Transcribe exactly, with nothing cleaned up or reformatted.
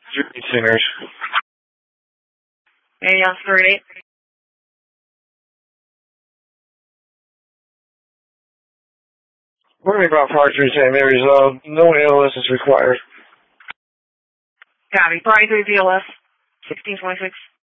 Three singers. Hey, yes, three. Worry about partridge and may resolved. No A L S is required. Copy. Priority three V L S. sixteen twenty-six.